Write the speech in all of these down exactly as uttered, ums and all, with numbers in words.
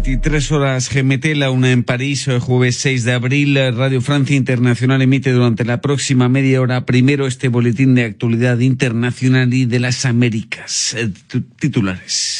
veintitrés horas G M T, la una en París, jueves seis de abril. Radio Francia Internacional emite durante la próxima media hora primero este boletín de actualidad internacional y de las Américas. Titulares.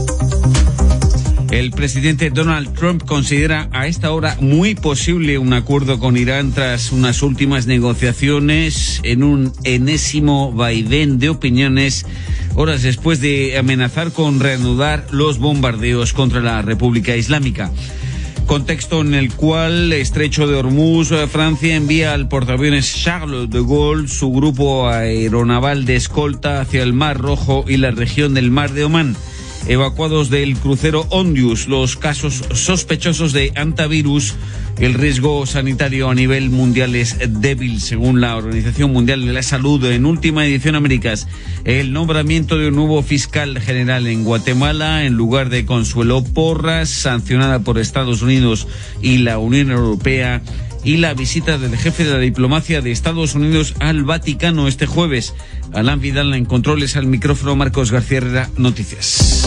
El presidente Donald Trump considera a esta hora muy posible un acuerdo con Irán tras unas últimas negociaciones en un enésimo vaivén de opiniones, horas después de amenazar con reanudar los bombardeos contra la República Islámica. Contexto en el cual, estrecho de Hormuz, Francia envía al portaaviones Charles de Gaulle su grupo aeronaval de escolta hacia el Mar Rojo y la región del Mar de Omán. Evacuados del crucero Ondius los casos sospechosos de antivirus. El riesgo sanitario a nivel mundial es débil, según la Organización Mundial de la Salud. En última edición, Américas, el nombramiento de un nuevo fiscal general en Guatemala, en lugar de Consuelo Porras, sancionada por Estados Unidos y la Unión Europea, y la visita del jefe de la diplomacia de Estados Unidos al Vaticano este jueves. Alain Vidal en controles, al micrófono Marcos García Herrera, Noticias.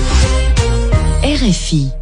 R F I.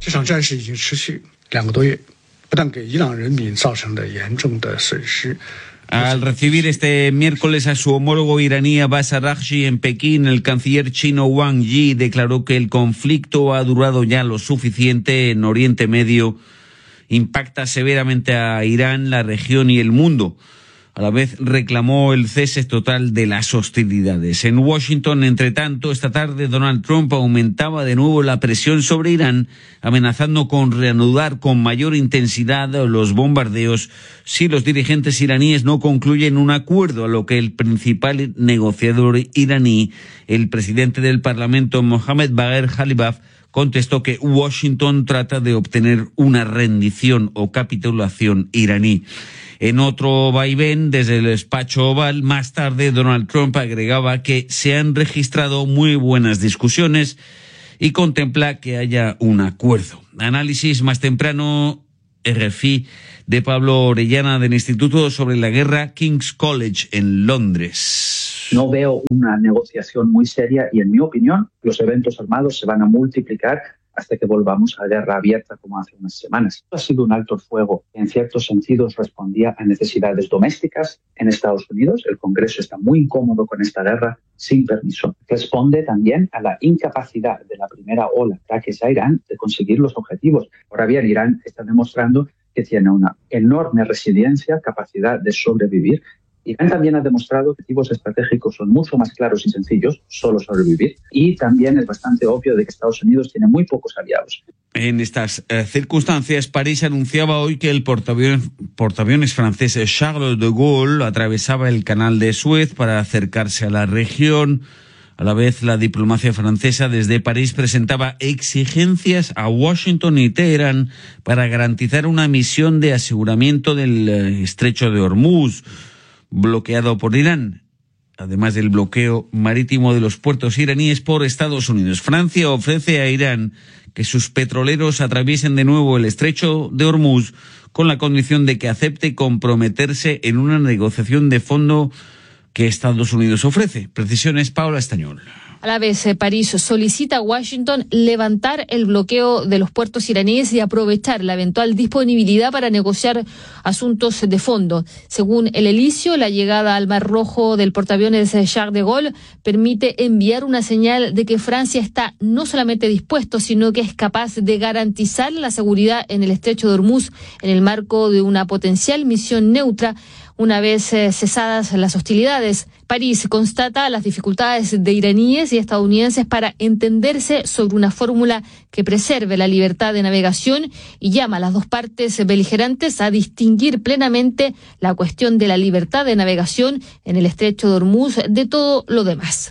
Al recibir este miércoles a su homólogo iraní Abbas Araghchi en Pekín, el canciller chino Wang Yi declaró que el conflicto ha durado ya lo suficiente en Oriente Medio, impacta severamente a Irán, la región y el mundo. A la vez reclamó el cese total de las hostilidades. En Washington, entre tanto, esta tarde Donald Trump aumentaba de nuevo la presión sobre Irán, amenazando con reanudar con mayor intensidad los bombardeos si los dirigentes iraníes no concluyen un acuerdo, a lo que el principal negociador iraní, el presidente del Parlamento, Mohammad Bagher Khalibaf, contestó que Washington trata de obtener una rendición o capitulación iraní. En otro vaivén, desde el despacho Oval, más tarde Donald Trump agregaba que se han registrado muy buenas discusiones y contempla que haya un acuerdo. Análisis más temprano, R F I, de Pablo Orellana, del Instituto sobre la Guerra, King's College, en Londres. No veo una negociación muy seria y, en mi opinión, los eventos armados se van a multiplicar hasta que volvamos a guerra abierta como hace unas semanas. Ha sido un alto el fuego que en ciertos sentidos respondía a necesidades domésticas en Estados Unidos. El Congreso está muy incómodo con esta guerra sin permiso. Responde también a la incapacidad de la primera ola de ataques a Irán de conseguir los objetivos. Ahora bien, Irán está demostrando que tiene una enorme resiliencia, capacidad de sobrevivir. Irán también ha demostrado que objetivos estratégicos son mucho más claros y sencillos, solo sobrevivir, y también es bastante obvio de que Estados Unidos tiene muy pocos aliados. En estas eh, circunstancias, París anunciaba hoy que el portaaviones, portaaviones francés Charles de Gaulle atravesaba el canal de Suez para acercarse a la región. A la vez, la diplomacia francesa desde París presentaba exigencias a Washington y Teherán para garantizar una misión de aseguramiento del eh, estrecho de Hormuz, bloqueado por Irán, además del bloqueo marítimo de los puertos iraníes por Estados Unidos. Francia ofrece a Irán que sus petroleros atraviesen de nuevo el estrecho de Hormuz con la condición de que acepte comprometerse en una negociación de fondo que Estados Unidos ofrece. Precisiones, Paula Estañol. A la vez, París solicita a Washington levantar el bloqueo de los puertos iraníes y aprovechar la eventual disponibilidad para negociar asuntos de fondo. Según el Elíseo, la llegada al Mar Rojo del portaaviones Charles de Gaulle permite enviar una señal de que Francia está no solamente dispuesto, sino que es capaz de garantizar la seguridad en el estrecho de Hormuz en el marco de una potencial misión neutra una vez eh, cesadas las hostilidades. París constata las dificultades de iraníes y estadounidenses para entenderse sobre una fórmula que preserve la libertad de navegación y llama a las dos partes beligerantes a distinguir plenamente la cuestión de la libertad de navegación en el estrecho de Hormuz de todo lo demás.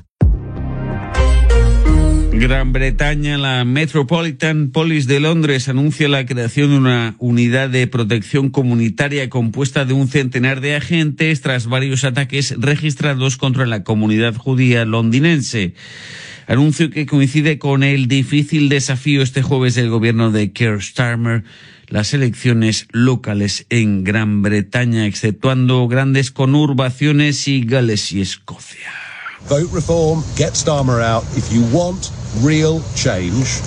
Gran Bretaña, la Metropolitan Police de Londres anuncia la creación de una unidad de protección comunitaria compuesta de un centenar de agentes tras varios ataques registrados contra la comunidad judía londinense. Anuncio que coincide con el difícil desafío este jueves del gobierno de Keir Starmer, las elecciones locales en Gran Bretaña, exceptuando grandes conurbaciones y Gales y Escocia. Vote reform, get Starmer out if you want real change.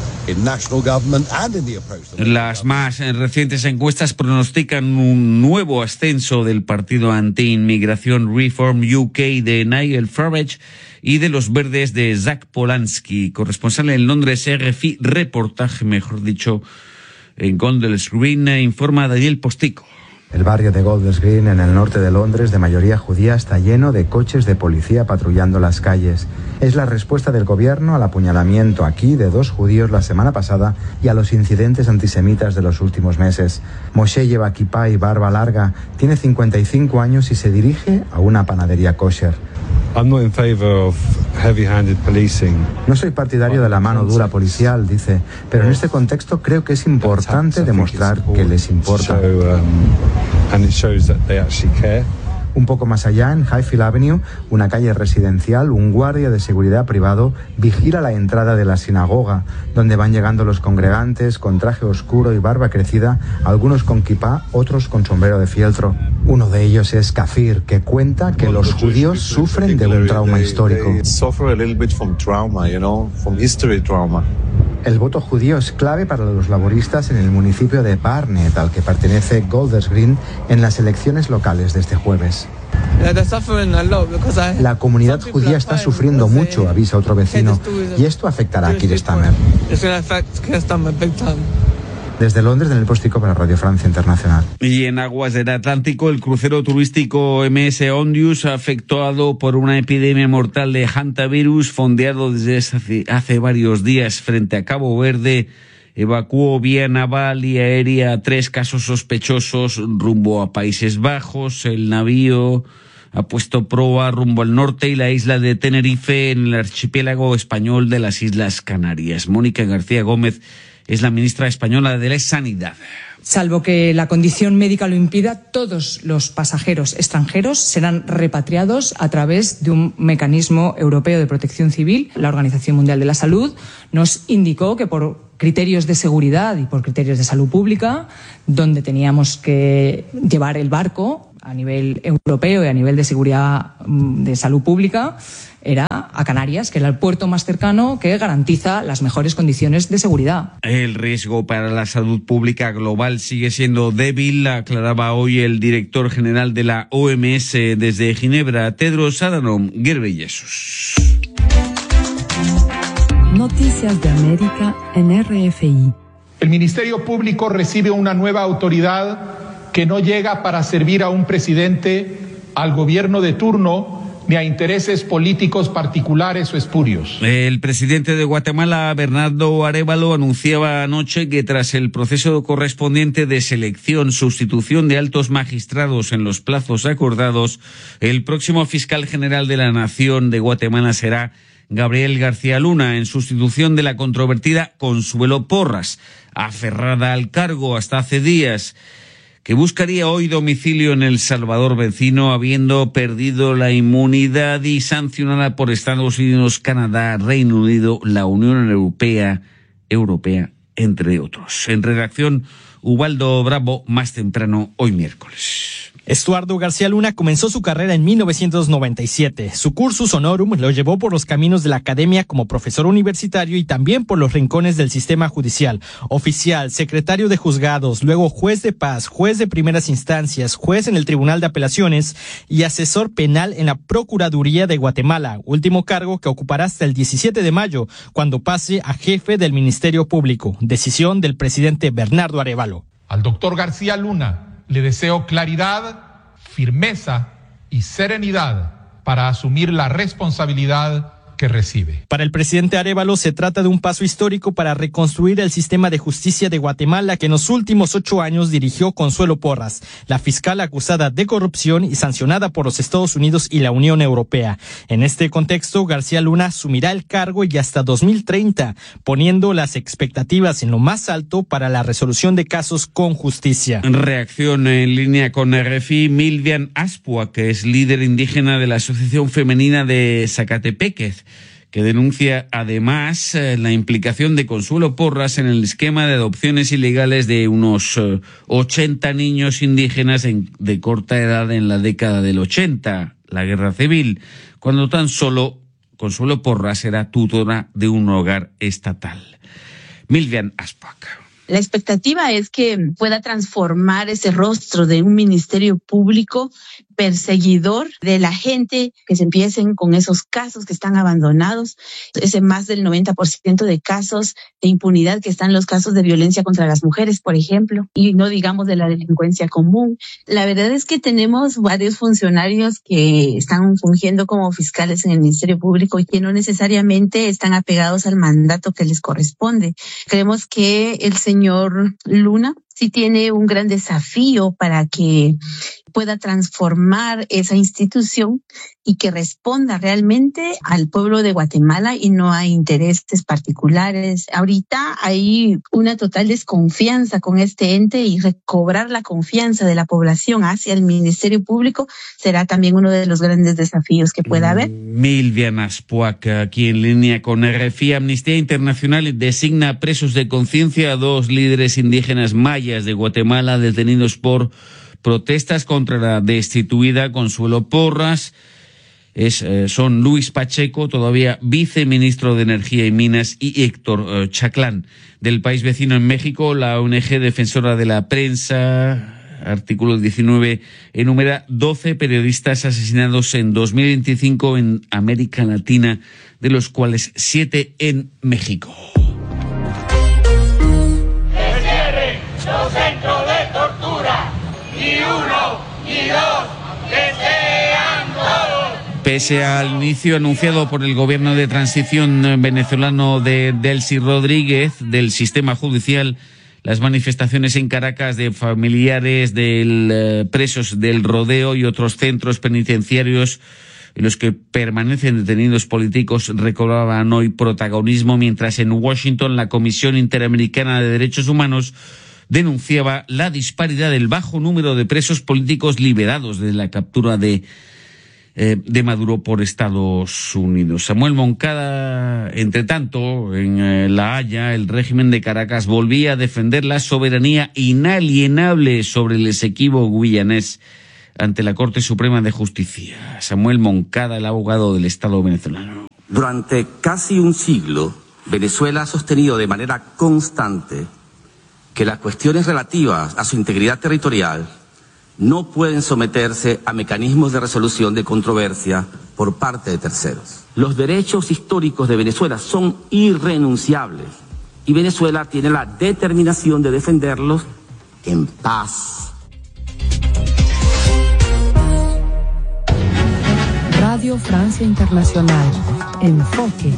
Las más recientes encuestas pronostican un nuevo ascenso del partido anti-inmigración Reform U K de Nigel Farage y de los verdes de Zach Polanski, corresponsal en Londres, R F I, reportaje, mejor dicho, en Golders Green, informa Daniel Postico. El barrio de Golders Green, en el norte de Londres, de mayoría judía, está lleno de coches de policía patrullando las calles. Es la respuesta del gobierno al apuñalamiento aquí de dos judíos la semana pasada y a los incidentes antisemitas de los últimos meses. Moshe lleva kipá y barba larga, tiene cincuenta y cinco años y se dirige a una panadería kosher. I'm not in favor of heavy-handed policing. No soy partidario de la mano dura policial, dice, pero en este contexto creo que es importante demostrar que les importa. Un poco más allá, en Highfield Avenue, una calle residencial, un guardia de seguridad privado vigila la entrada de la sinagoga, donde van llegando los congregantes con traje oscuro y barba crecida, algunos con kipá, otros con sombrero de fieltro. Uno de ellos es Kafir, que cuenta que los judíos sufren de un trauma histórico. El voto judío es clave para los laboristas en el municipio de Barnet, al que pertenece Golders Green, en las elecciones locales de este jueves. La comunidad judía está sufriendo mucho, avisa otro vecino, y esto afectará a Keir Starmer. Desde Londres, Daniel Postico para Radio Francia Internacional. Y en aguas del Atlántico, el crucero turístico M S Ondius, afectado por una epidemia mortal de hantavirus, fondeado desde hace, hace varios días frente a Cabo Verde, evacuó vía naval y aérea tres casos sospechosos rumbo a Países Bajos. El navío ha puesto proa rumbo al norte y la isla de Tenerife, en el archipiélago español de las Islas Canarias. Mónica García Gómez es la ministra española de la Sanidad. Salvo que la condición médica lo impida, todos los pasajeros extranjeros serán repatriados a través de un mecanismo europeo de protección civil. La Organización Mundial de la Salud nos indicó que por criterios de seguridad y por criterios de salud pública, donde teníamos que llevar el barco a nivel europeo y a nivel de seguridad de salud pública, era a Canarias, que era el puerto más cercano que garantiza las mejores condiciones de seguridad. El riesgo para la salud pública global sigue siendo débil, aclaraba hoy el director general de la O M S desde Ginebra, Tedros Adhanom Ghebreyesus. Noticias de América en R F I. El Ministerio Público recibe una nueva autoridad que no llega para servir a un presidente, al gobierno de turno, ni a intereses políticos particulares o espurios. El presidente de Guatemala, Bernardo Arévalo, anunciaba anoche que tras el proceso correspondiente de selección, sustitución de altos magistrados en los plazos acordados, el próximo fiscal general de la Nación de Guatemala será Gabriel García Luna, en sustitución de la controvertida Consuelo Porras, aferrada al cargo hasta hace días, que buscaría hoy domicilio en El Salvador vecino, habiendo perdido la inmunidad y sancionada por Estados Unidos, Canadá, Reino Unido, la Unión Europea, Europea, entre otros. En redacción, Ubaldo Bravo, más temprano, hoy miércoles. Estuardo García Luna comenzó su carrera en mil novecientos noventa y siete. Su cursus honorum lo llevó por los caminos de la academia como profesor universitario y también por los rincones del sistema judicial. Oficial, secretario de juzgados, luego juez de paz, juez de primeras instancias, juez en el Tribunal de Apelaciones y asesor penal en la Procuraduría de Guatemala, último cargo que ocupará hasta el diecisiete de mayo, cuando pase a jefe del Ministerio Público. Decisión del presidente Bernardo Arévalo. Al doctor García Luna le deseo claridad, firmeza y serenidad para asumir la responsabilidad que recibe. Para el presidente Arévalo se trata de un paso histórico para reconstruir el sistema de justicia de Guatemala que en los últimos ocho años dirigió Consuelo Porras, la fiscal acusada de corrupción y sancionada por los Estados Unidos y la Unión Europea. En este contexto, García Luna asumirá el cargo y hasta dos mil treinta, poniendo las expectativas en lo más alto para la resolución de casos con justicia. Reacción en línea con R F I, Milvian Aspua, que es líder indígena de la Asociación Femenina de Zacatepeques, que denuncia además eh, la implicación de Consuelo Porras en el esquema de adopciones ilegales de unos eh, ochenta niños indígenas en, de corta edad en la década del ochenta, la guerra civil, cuando tan solo Consuelo Porras era tutora de un hogar estatal. Milvian Aspac. La expectativa es que pueda transformar ese rostro de un ministerio público perseguidor de la gente, que se empiecen con esos casos que están abandonados, ese más del noventa por ciento de casos de impunidad que están los casos de violencia contra las mujeres, por ejemplo, y no digamos de la delincuencia común. La verdad es que tenemos varios funcionarios que están fungiendo como fiscales en el Ministerio Público y que no necesariamente están apegados al mandato que les corresponde. Creemos que el señor Luna sí tiene un gran desafío para que pueda transformar esa institución y que responda realmente al pueblo de Guatemala y no a intereses particulares. Ahorita hay una total desconfianza con este ente y recobrar la confianza de la población hacia el Ministerio Público será también uno de los grandes desafíos que pueda haber. Milvian Aspac, aquí en línea con R F I. Amnistía Internacional designa presos de conciencia a dos líderes indígenas mayas de Guatemala detenidos por protestas contra la destituida Consuelo Porras. Es, eh, son Luis Pacheco, todavía viceministro de Energía y Minas, y Héctor eh, Chaclán, del país vecino en México. La O N G Defensora de la Prensa, artículo diecinueve, enumera doce periodistas asesinados en dos mil veinticinco en América Latina, de los cuales siete en México. ¡Que cierren los centros de tortura! ¡Ni uno, ni dos! ¡Que sean todos! Pese al inicio anunciado por el gobierno de transición venezolano de Delcy Rodríguez del sistema judicial, las manifestaciones en Caracas de familiares de eh, presos del Rodeo y otros centros penitenciarios en los que permanecen detenidos políticos recobraban hoy protagonismo, mientras en Washington la Comisión Interamericana de Derechos Humanos denunciaba la disparidad del bajo número de presos políticos liberados de la captura de eh, de Maduro por Estados Unidos. Samuel Moncada, entre tanto, en eh, La Haya, el régimen de Caracas volvía a defender la soberanía inalienable sobre el Esequibo guyanés ante la Corte Suprema de Justicia. Samuel Moncada, el abogado del Estado venezolano. Durante casi un siglo, Venezuela ha sostenido de manera constante que las cuestiones relativas a su integridad territorial no pueden someterse a mecanismos de resolución de controversia por parte de terceros. Los derechos históricos de Venezuela son irrenunciables y Venezuela tiene la determinación de defenderlos en paz. Radio Francia Internacional. Enfoque.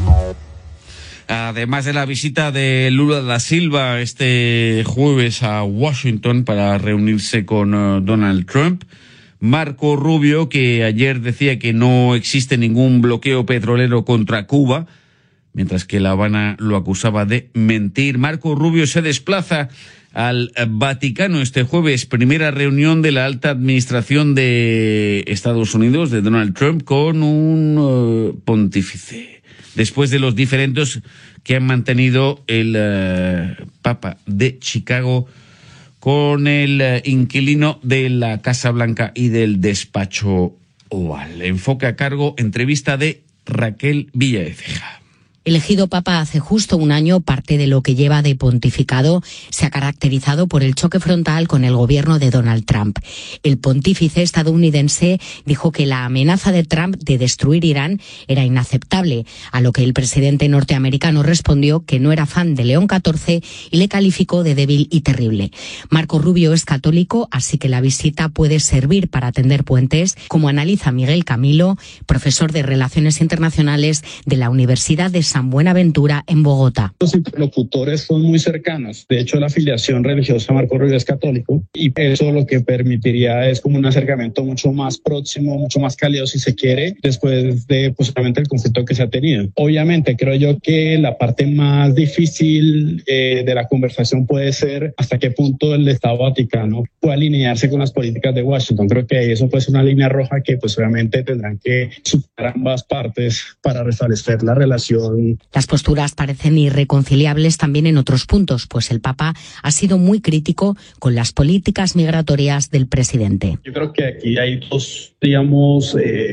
Además de la visita de Lula da Silva este jueves a Washington para reunirse con uh, Donald Trump, Marco Rubio, que ayer decía que no existe ningún bloqueo petrolero contra Cuba, mientras que La Habana lo acusaba de mentir. Marco Rubio se desplaza al Vaticano este jueves, primera reunión de la alta administración de Estados Unidos, de Donald Trump, con un uh, pontífice. Después de los diferendos que han mantenido el uh, Papa de Chicago con el uh, inquilino de la Casa Blanca y del despacho Oval. Enfoque a cargo, entrevista de Raquel Villaeceja. Elegido papa hace justo un año, parte de lo que lleva de pontificado se ha caracterizado por el choque frontal con el gobierno de Donald Trump. El pontífice estadounidense dijo que la amenaza de Trump de destruir Irán era inaceptable, a lo que el presidente norteamericano respondió que no era fan de León catorce y le calificó de débil y terrible. Marco Rubio es católico, así que la visita puede servir para tender puentes, como analiza Miguel Camilo, profesor de Relaciones Internacionales de la Universidad de San Buenaventura en Bogotá. Los interlocutores son muy cercanos. De hecho, la afiliación religiosa Marco Rubio es católico y eso lo que permitiría es como un acercamiento mucho más próximo, mucho más cálido si se quiere, después de posiblemente el conflicto que se ha tenido. Obviamente, creo yo que la parte más difícil eh, de la conversación puede ser hasta qué punto el Estado Vaticano puede alinearse con las políticas de Washington. Creo que eso puede ser una línea roja que pues obviamente tendrán que superar ambas partes para restablecer la relación. Las posturas parecen irreconciliables también en otros puntos, pues el Papa ha sido muy crítico con las políticas migratorias del presidente. Yo creo que aquí hay dos, digamos, eh,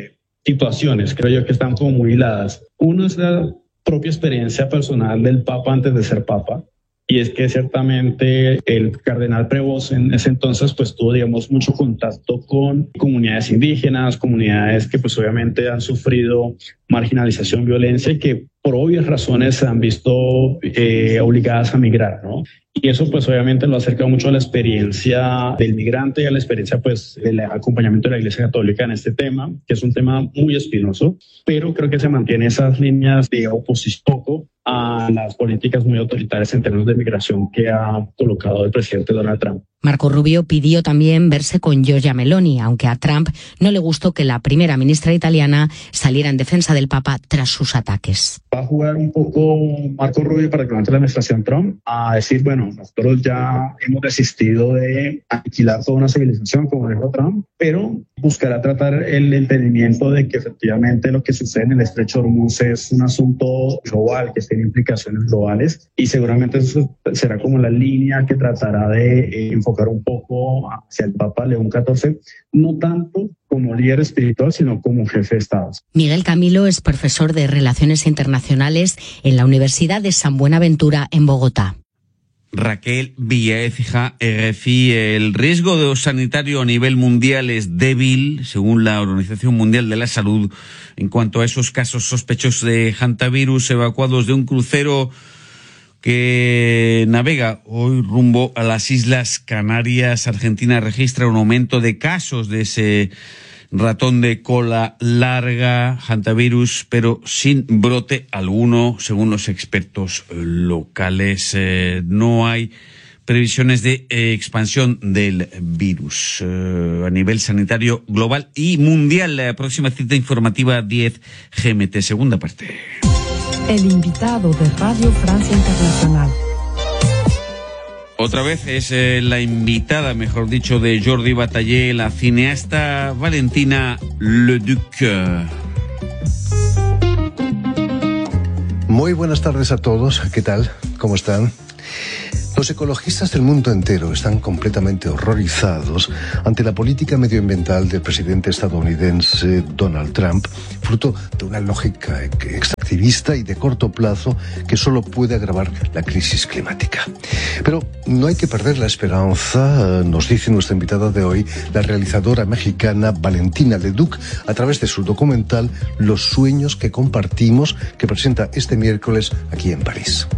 situaciones, creo yo, que están como muy hiladas. Uno es la propia experiencia personal del Papa antes de ser Papa, y es que ciertamente el cardenal Prevost en ese entonces pues tuvo, digamos, mucho contacto con comunidades indígenas, comunidades que pues obviamente han sufrido marginalización, violencia y que por obvias razones se han visto eh, obligadas a migrar, ¿no? Y eso pues obviamente lo acerca mucho a la experiencia del migrante y a la experiencia pues del acompañamiento de la Iglesia Católica en este tema, que es un tema muy espinoso, pero creo que se mantiene esas líneas de oposición poco a las políticas muy autoritarias en términos de migración que ha colocado el presidente Donald Trump. Marco Rubio pidió también verse con Giorgia Meloni, aunque a Trump no le gustó que la primera ministra italiana saliera en defensa del Papa tras sus ataques. Va a jugar un poco Marco Rubio para que levante la administración Trump a decir, bueno, nosotros ya hemos desistido de aniquilar toda una civilización como dijo Trump, pero buscará tratar el entendimiento de que efectivamente lo que sucede en el Estrecho de Hormuz es un asunto global, que tiene implicaciones globales, y seguramente eso será como la línea que tratará de eh, enfocar un poco hacia el Papa León catorce, no tanto como líder espiritual, sino como jefe de Estado. Miguel Camilo es profesor de Relaciones Internacionales en la Universidad de San Buenaventura en Bogotá. Raquel Villaécija, R F I, el riesgo sanitario a nivel mundial es débil, según la Organización Mundial de la Salud, en cuanto a esos casos sospechosos de hantavirus evacuados de un crucero que navega hoy rumbo a las Islas Canarias. Argentina registra un aumento de casos de ese ratón de cola larga, hantavirus, pero sin brote alguno, según los expertos locales. Eh, no hay previsiones de eh, expansión del virus eh, a nivel sanitario global y mundial. La próxima cita informativa diez G M T, segunda parte. El invitado de Radio Francia Internacional. Otra vez es eh, la invitada, mejor dicho, de Jordi Batallé, la cineasta Valentina Leduc. Muy buenas tardes a todos. ¿Qué tal? ¿Cómo están? Los ecologistas del mundo entero están completamente horrorizados ante la política medioambiental del presidente estadounidense Donald Trump, fruto de una lógica extractivista y de corto plazo que solo puede agravar la crisis climática. Pero no hay que perder la esperanza, nos dice nuestra invitada de hoy, la realizadora mexicana Valentina Leduc, a través de su documental Los sueños que compartimos, que presenta este miércoles aquí en París.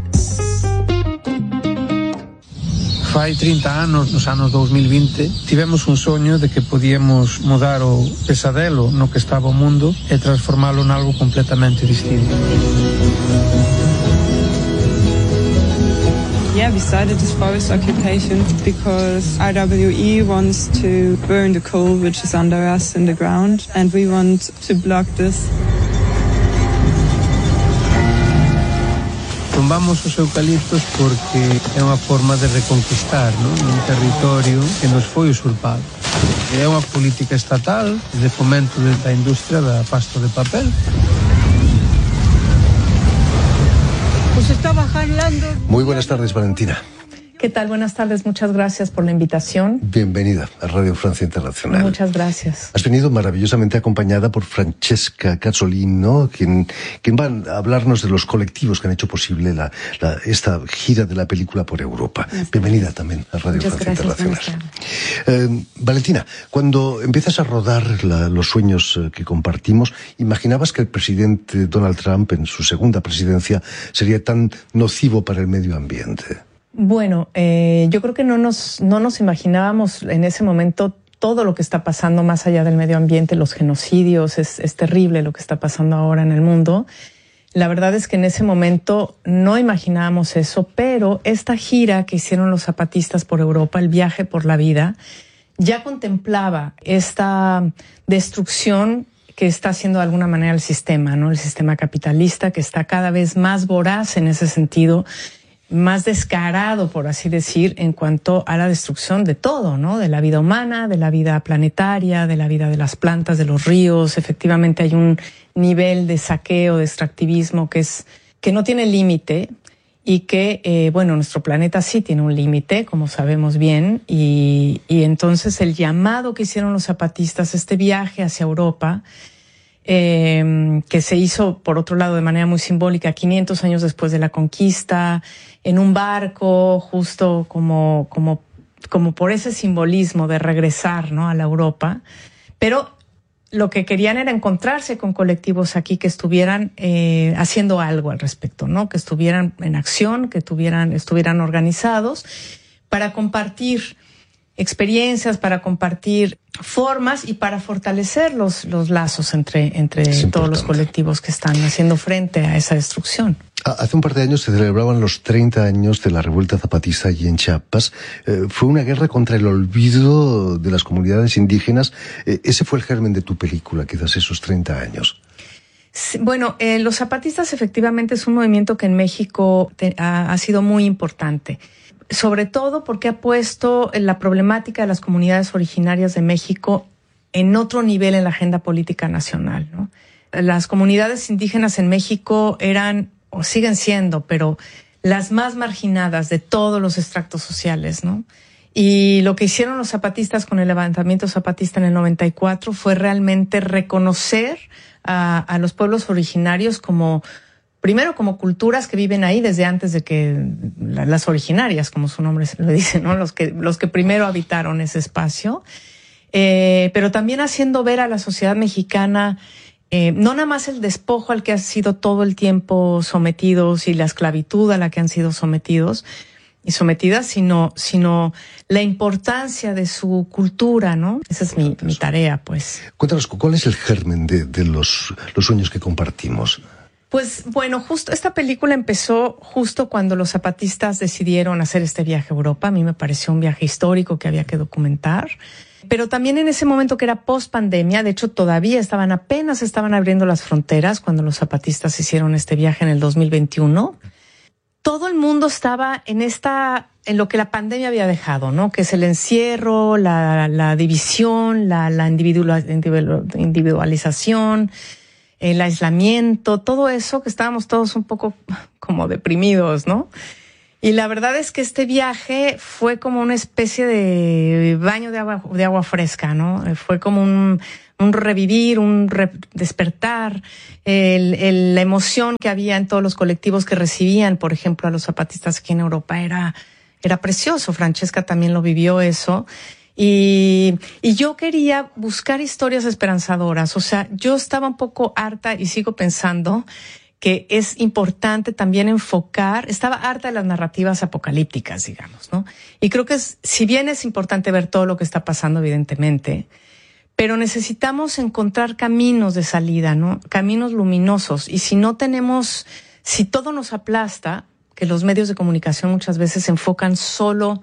Fai trinta anos, nos anos dos mil vinte, tivemos un soño de que podíamos mudar o pesadelo no que estaba o mundo e transformalo en algo completamente distinto. Yeah, we started this forest occupation because R W E wants to burn the coal which is under us in the ground, and we want to block this. Tumbamos os eucaliptos porque é unha forma de reconquistar, non? Un territorio que nos foi usurpado. É unha política estatal de fomento da industria da pasta de papel. Pues estaba jalando. Muy buenas tardes, Valentina. ¿Qué tal? Buenas tardes, muchas gracias por la invitación. Bienvenida a Radio Francia Internacional. Muchas gracias. Has venido maravillosamente acompañada por Francesca Cazzolino, quien, quien va a hablarnos de los colectivos que han hecho posible la, la, esta gira de la película por Europa. Gracias. Bienvenida también a Radio muchas Francia gracias, Internacional. Eh, Valentina, cuando empiezas a rodar la, los sueños que compartimos, ¿imaginabas que el presidente Donald Trump en su segunda presidencia sería tan nocivo para el medio ambiente? Bueno, eh, yo creo que no nos, no nos imaginábamos en ese momento todo lo que está pasando más allá del medio ambiente, los genocidios, es, es terrible lo que está pasando ahora en el mundo. La verdad es que en ese momento no imaginábamos eso, pero esta gira que hicieron los zapatistas por Europa, el viaje por la vida, ya contemplaba esta destrucción que está haciendo de alguna manera el sistema, ¿no? El sistema capitalista que está cada vez más voraz en ese sentido, más descarado, por así decir, en cuanto a la destrucción de todo, ¿no? De la vida humana, de la vida planetaria, de la vida de las plantas, de los ríos. Efectivamente hay un nivel de saqueo, de extractivismo que es, que no tiene límite y que, eh, bueno, nuestro planeta sí tiene un límite, como sabemos bien, y, y entonces el llamado que hicieron los zapatistas, este viaje hacia Europa, eh, que se hizo, por otro lado, de manera muy simbólica, quinientos años después de la conquista, en un barco, justo como, como, como por ese simbolismo de regresar, ¿no?, a la Europa. Pero lo que querían era encontrarse con colectivos aquí que estuvieran eh, haciendo algo al respecto, ¿no?, que estuvieran en acción, que tuvieran, estuvieran organizados para compartir experiencias, para compartir formas y para fortalecer los, los lazos entre, entre todos los colectivos que están haciendo frente a esa destrucción. Hace un par de años se celebraban los treinta años de la revuelta zapatista allí en Chiapas. Eh, fue una guerra contra el olvido de las comunidades indígenas. Eh, ese fue el germen de tu película, quizás esos treinta años. Sí, bueno, eh, los zapatistas efectivamente es un movimiento que en México te, ha, ha sido muy importante. Sobre todo porque ha puesto la problemática de las comunidades originarias de México en otro nivel en la agenda política nacional, ¿no? Las comunidades indígenas en México eran, o siguen siendo, pero las más marginadas de todos los estratos sociales, ¿no? Y lo que hicieron los zapatistas con el levantamiento zapatista en el noventa y cuatro fue realmente reconocer a, a los pueblos originarios como, primero como culturas que viven ahí desde antes de que las originarias, como su nombre lo dice, ¿no? Los que, los que primero habitaron ese espacio, eh, pero también haciendo ver a la sociedad mexicana eh, no nada más el despojo al que han sido todo el tiempo sometidos y la esclavitud a la que han sido sometidos y sometidas, sino, sino la importancia de su cultura, ¿no? Esa es mi, mi tarea, pues. Cuéntanos, ¿cuál es el germen de, de los, los sueños que compartimos? Pues bueno, justo esta película empezó justo cuando los zapatistas decidieron hacer este viaje a Europa. A mí me pareció un viaje histórico que había que documentar. Pero también en ese momento que era post pandemia, de hecho todavía estaban apenas estaban abriendo las fronteras cuando los zapatistas hicieron este viaje en el dos mil veintiuno. Todo el mundo estaba en esta, en lo que la pandemia había dejado, ¿no? Que es el encierro, la, la división, la, la individualización, el aislamiento, todo eso, que estábamos todos un poco como deprimidos, ¿no? Y la verdad es que este viaje fue como una especie de baño de agua, de agua fresca, ¿no? Fue como un, un revivir, un re despertar, el, el, la emoción que había en todos los colectivos que recibían, por ejemplo, a los zapatistas aquí en Europa era, era precioso. Francesca también lo vivió eso. Y, y yo quería buscar historias esperanzadoras. O sea, yo estaba un poco harta y sigo pensando que es importante también enfocar, estaba harta de las narrativas apocalípticas, digamos, ¿no? Y creo que es, si bien es importante ver todo lo que está pasando, evidentemente, pero necesitamos encontrar caminos de salida, ¿no? Caminos luminosos. Y si no tenemos, si todo nos aplasta, que los medios de comunicación muchas veces enfocan solo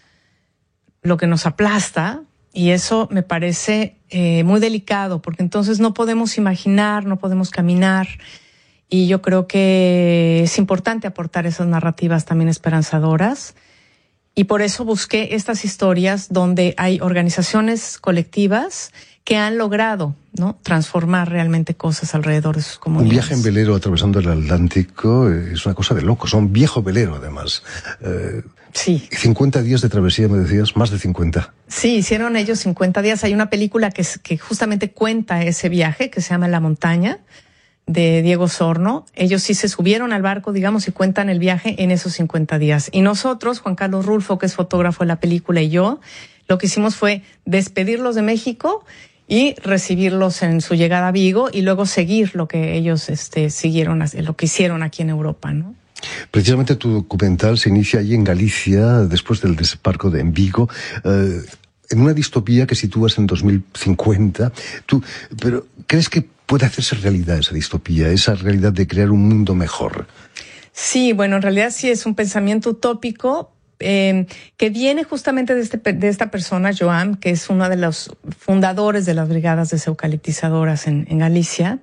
lo que nos aplasta, y eso me parece eh, muy delicado, porque entonces no podemos imaginar, no podemos caminar. Y yo creo que es importante aportar esas narrativas también esperanzadoras. Y por eso busqué estas historias donde hay organizaciones colectivas que han logrado, ¿no?, transformar realmente cosas alrededor de sus comunidades. Un viaje en velero atravesando el Atlántico es una cosa de locos. Un viejo velero, además. Eh, sí. cincuenta días de travesía, me decías, más de cincuenta. Sí, hicieron ellos cincuenta días. Hay una película que, que justamente cuenta ese viaje, que se llama La Montaña, de Diego Sorno. Ellos sí se subieron al barco, digamos, y cuentan el viaje en esos cincuenta días. Y nosotros, Juan Carlos Rulfo, que es fotógrafo de la película, y yo, lo que hicimos fue despedirlos de México y recibirlos en su llegada a Vigo y luego seguir lo que ellos este, siguieron, lo que hicieron aquí en Europa, ¿no? Precisamente tu documental se inicia allí en Galicia, después del desembarco de en Vigo, eh, en una distopía que sitúas en dos mil cincuenta. Tú, pero, ¿crees que puede hacerse realidad esa distopía, esa realidad de crear un mundo mejor? Sí, bueno, en realidad sí es un pensamiento utópico eh, que viene justamente de, este, de esta persona, Joan, que es uno de los fundadores de las brigadas deseucaliptizadoras en, en Galicia.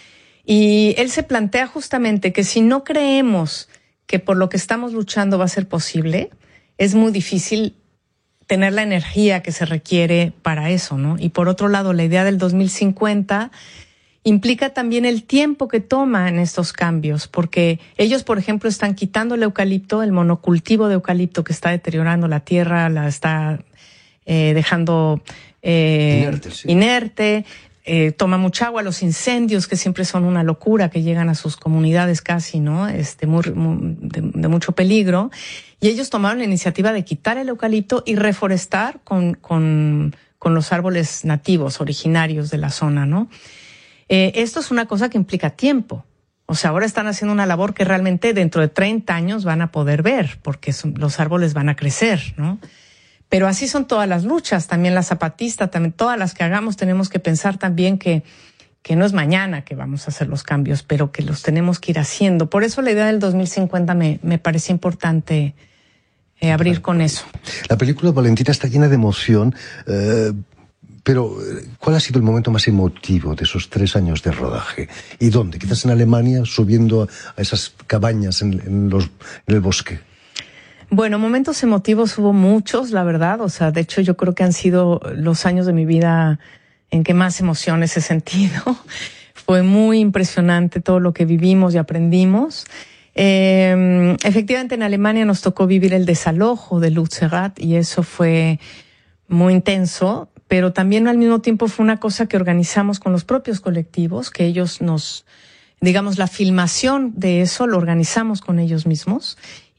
Y él se plantea justamente que si no creemos que por lo que estamos luchando va a ser posible, es muy difícil tener la energía que se requiere para eso, ¿no? Y por otro lado, la idea del dos mil cincuenta implica también el tiempo que toma en estos cambios, porque ellos, por ejemplo, están quitando el eucalipto, el monocultivo de eucalipto que está deteriorando la tierra, la está eh, dejando eh, inerte, sí. inerte. eh, toma mucha agua, los incendios que siempre son una locura, que llegan a sus comunidades casi, ¿no? Este, muy, muy de, de mucho peligro. Y ellos tomaron la iniciativa de quitar el eucalipto y reforestar con, con, con los árboles nativos, originarios de la zona, ¿no? Eh, esto es una cosa que implica tiempo. O sea, ahora están haciendo una labor que realmente dentro de treinta años van a poder ver, porque son, los árboles van a crecer, ¿no? Pero así son todas las luchas, también la zapatista, también todas las que hagamos tenemos que pensar también que, que no es mañana que vamos a hacer los cambios, pero que los tenemos que ir haciendo. Por eso la idea del dos mil cincuenta me, me parece importante eh, abrir con eso. La película Valentina está llena de emoción, eh, pero ¿cuál ha sido el momento más emotivo de esos tres años de rodaje? ¿Y dónde? Quizás en Alemania, subiendo a esas cabañas en, en, los, en el bosque. Bueno, momentos emotivos hubo muchos, la verdad. O sea, de hecho yo creo que han sido los años de mi vida en que más emociones he sentido. Fue muy impresionante todo lo que vivimos y aprendimos. Eh, efectivamente en Alemania nos tocó vivir el desalojo de Lützerath y eso fue muy intenso, pero también al mismo tiempo fue una cosa que organizamos con los propios colectivos, que ellos nos, digamos, la filmación de eso lo organizamos con ellos mismos.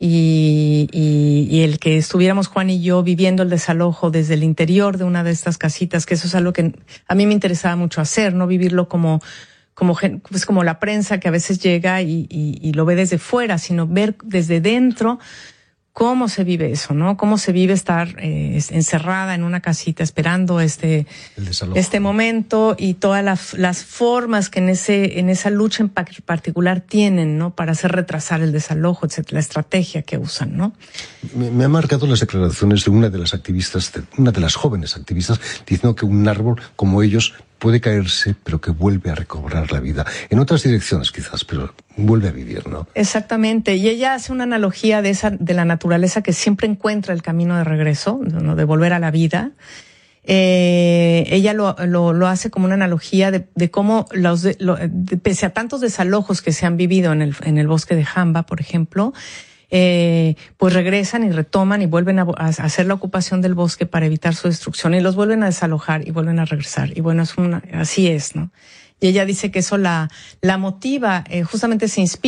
Y, y, y el que estuviéramos Juan y yo viviendo el desalojo desde el interior de una de estas casitas, que eso es algo que a mí me interesaba mucho hacer, no vivirlo como, como, pues como la prensa que a veces llega y, y, y lo ve desde fuera, sino ver desde dentro cómo se vive eso, ¿no? Cómo se vive estar eh, encerrada en una casita esperando este, este momento y todas las, las formas que en ese, en esa lucha en particular tienen, ¿no? Para hacer retrasar el desalojo, etcétera, la estrategia que usan, ¿no? Me, me han marcado las declaraciones de una de las activistas, de, una de las jóvenes activistas, diciendo que un árbol como ellos puede caerse, pero que vuelve a recobrar la vida. En otras direcciones quizás, pero vuelve a vivir, ¿no? Exactamente. Y ella hace una analogía de esa, de la naturaleza que siempre encuentra el camino de regreso, ¿no? De volver a la vida. Eh, ella lo, lo, lo hace como una analogía de, de cómo los, de, lo, de, pese a tantos desalojos que se han vivido en el, en el bosque de Jamba, por ejemplo, Eh, pues regresan y retoman y vuelven a, a hacer la ocupación del bosque para evitar su destrucción y los vuelven a desalojar y vuelven a regresar. Y bueno, es una, así es, ¿no? Y ella dice que eso la, la motiva, eh, justamente se inspira